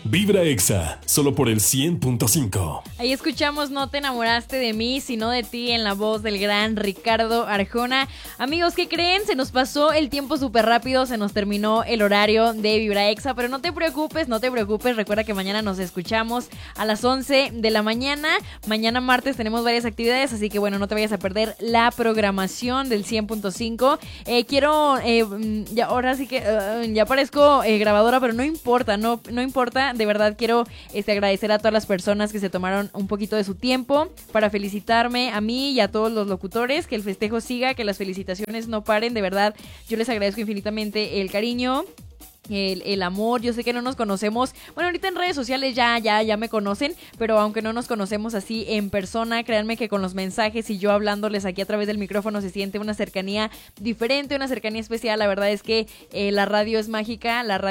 Vibra Exa, solo por el 100.5. Ahí escuchamos No te enamoraste de mí, sino de ti, en la voz del gran Ricardo Arjona. Amigos, ¿qué creen? Se nos pasó el tiempo súper rápido, se nos terminó el horario de Vibra Exa, pero no te preocupes, recuerda que mañana nos escuchamos a las 11 de la mañana. Mañana martes tenemos varias actividades, así que bueno, no te vayas a perder la programación del 100.5. Ya ahora sí que ya parezco grabadora, pero no importa, no importa. De verdad quiero agradecer a todas las personas que se tomaron un poquito de su tiempo para felicitarme a mí y a todos los locutores, que el festejo siga, que las felicitaciones no paren. De verdad, yo les agradezco infinitamente el cariño, el amor. Yo sé que no nos conocemos, bueno, ahorita en redes sociales ya me conocen, pero aunque no nos conocemos así en persona, créanme que con los mensajes y yo hablándoles aquí a través del micrófono se siente una cercanía diferente, una cercanía especial. La verdad es que la radio es mágica, la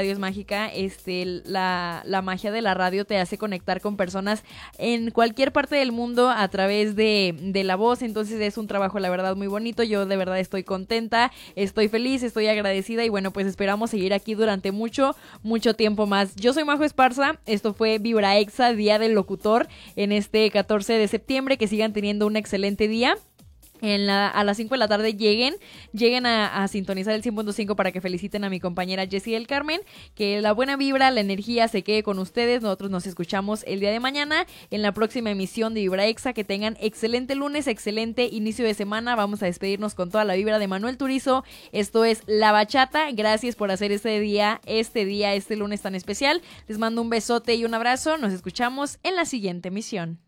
magia de la radio te hace conectar con personas en cualquier parte del mundo a través de la voz. Entonces es un trabajo, la verdad, muy bonito. Yo de verdad estoy contenta, estoy feliz, estoy agradecida y bueno, pues esperamos seguir aquí durante mucho tiempo más. Yo soy Majo Esparza, esto fue Vibra Exa, Día del Locutor, en este 14 de septiembre. Que sigan teniendo un excelente día. A las 5 de la tarde lleguen a sintonizar el 100.5 para que feliciten a mi compañera Jessie del Carmen. Que la buena vibra, la energía se quede con ustedes. Nosotros nos escuchamos el día de mañana en la próxima emisión de Vibra Exa. Que tengan excelente lunes, excelente inicio de semana. Vamos a despedirnos con toda la vibra de Manuel Turizo. Esto es La Bachata. Gracias por hacer este lunes tan especial. Les mando un besote y un abrazo. Nos escuchamos en la siguiente emisión.